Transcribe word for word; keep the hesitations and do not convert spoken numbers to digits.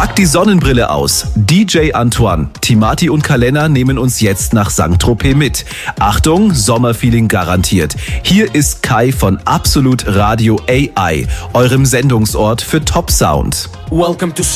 Packt die Sonnenbrille aus. D J Antoine, Timati und Kalena nehmen uns jetzt nach Saint-Tropez mit. Achtung, Sommerfeeling garantiert. Hier ist Kai von Absolut Radio A I, eurem Sendungsort für Top Sound. Welcome to